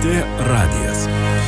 LRT radijas.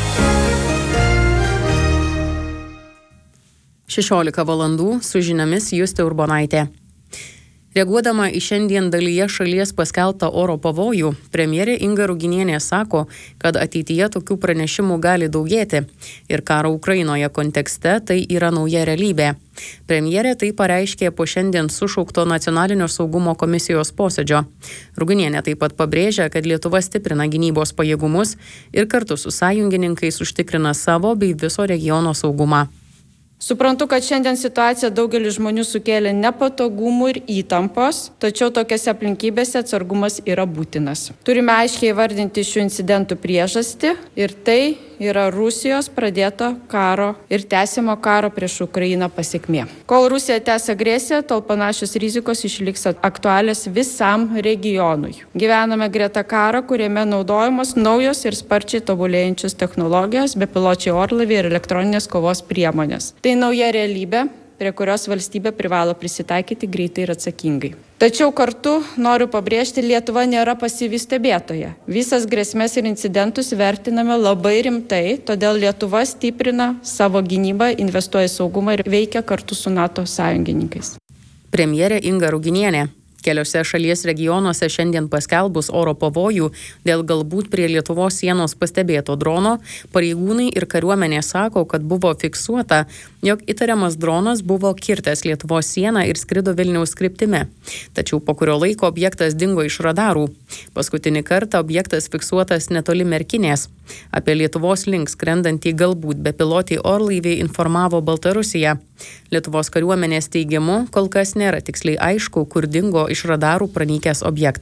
16 valandų su žiniomis Justė Urbonaitė. Reaguodama į šiandien dalyje šalies paskelbtą oro pavojų, premjerė Inga Ruginienė sako, kad ateityje tokių pranešimų gali daugėti ir karo Ukrainoje kontekste tai yra nauja realybė. Premjerė tai pareiškė po šiandien sušaukto Nacionalinio saugumo komisijos posėdžio. Ruginienė taip pat pabrėžia, kad Lietuva stiprina gynybos pajėgumus ir kartu su sąjungininkais užtikrina savo bei viso regiono saugumą. Suprantu, kad šiandien situacija daugelį žmonių sukėlė nepatogumų ir įtampos, tačiau tokiose aplinkybėse atsargumas yra būtinas. Turime aiškiai įvardinti šių incidentų priežastį ir tai yra Rusijos pradėto karo ir tęsiamo karo prieš Ukrainą pasekmė. Kol Rusija tęs agresiją, tol panašios rizikos išliks aktualios visam regionui. Gyvename greta karo, kuriame naudojamos naujos ir sparčiai tobulėjančios technologijos, bepiločiai orlaiviai ir elektroninės kovos priemonės. Tai nauja realybė, prie kurios valstybė privalo prisitaikyti greitai ir atsakingai. Tačiau kartu noriu pabrėžti, Lietuva nėra pasyvi stebėtoja. Visas grėsmės ir incidentus vertiname labai rimtai, todėl Lietuva stiprina savo gynybą, investuoja į saugumą ir veikia kartu su NATO sąjungininkais. Premjerė Inga Ruginienė. Keliose šalies regionuose šiandien paskelbus oro pavojų dėl galbūt prie Lietuvos sienos pastebėto drono, pareigūnai ir kariuomenė sako, kad buvo fiksuota, jog įtariamas dronas buvo kirtęs Lietuvos sieną ir skrido Vilniaus kryptimi. Tačiau po kurio laiko objektas dingo iš radarų. Paskutinį kartą objektas fiksuotas netoli Merkinės. Apie Lietuvos link skrendantį galbūt bepilotį orlaivį informavo Baltarusija. Lietuvos kariuomenės teigimu, kol kas nėra tiksliai aišku, kur dingo iš radarų pranykęs objektas.